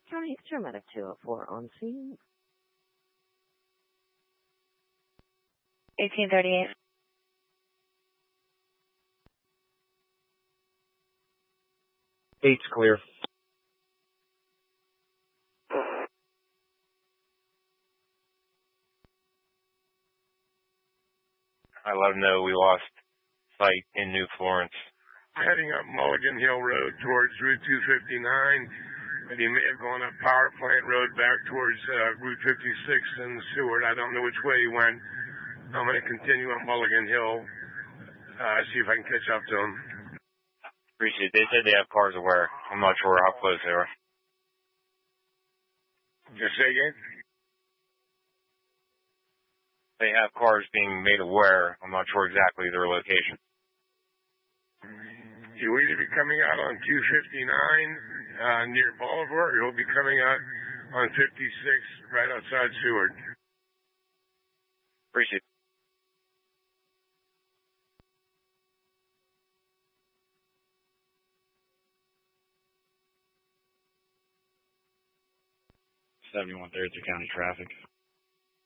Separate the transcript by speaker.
Speaker 1: County Paramedic 204 on scene.
Speaker 2: 1838.
Speaker 3: Eight's clear.
Speaker 4: I let them know we lost sight in New Florence.
Speaker 5: Heading up Mulligan Hill Road towards Route 259, and he may have gone up Power Plant Road back towards Route 56 in Seward. I don't know which way he went. I'm going to continue up Mulligan Hill, see if I can catch up to him.
Speaker 4: Appreciate it. They said they have cars aware. I'm not sure how close they are.
Speaker 5: Just say again?
Speaker 4: They have cars being made aware. I'm not sure exactly their location.
Speaker 5: He'll either be coming out on 259 near Bolivar, or he'll be coming out on 56 right outside Seward.
Speaker 4: Appreciate it.
Speaker 3: .71 Third County traffic.